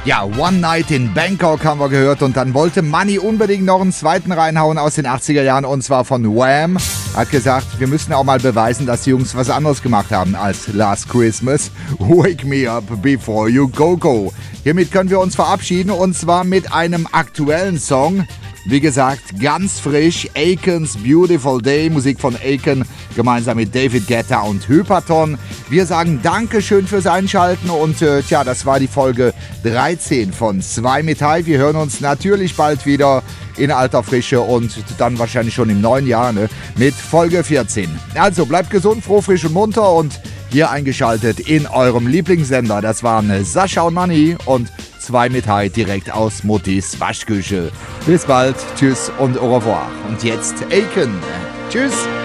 Ja, One Night in Bangkok haben wir gehört und dann wollte Manny unbedingt noch einen zweiten reinhauen aus den 80er Jahren und zwar von Wham. Hat gesagt, wir müssen auch mal beweisen, dass die Jungs was anderes gemacht haben als Last Christmas. Wake me up before you go go. Hiermit können wir uns verabschieden und zwar mit einem aktuellen Song. Wie gesagt, ganz frisch, Akon's Beautiful Day, Musik von Akon, gemeinsam mit David Guetta und Hyperton. Wir sagen Dankeschön fürs Einschalten und das war die Folge 13 von 2 mit High. Wir hören uns natürlich bald wieder in alter Frische und dann wahrscheinlich schon im neuen Jahr mit Folge 14. Also bleibt gesund, froh, frisch und munter und hier eingeschaltet in eurem Lieblingssender. Das waren Sascha und Manni und 2 mit High direkt aus Muttis Waschküche. Bis bald, tschüss und au revoir. Und jetzt Akon. Tschüss.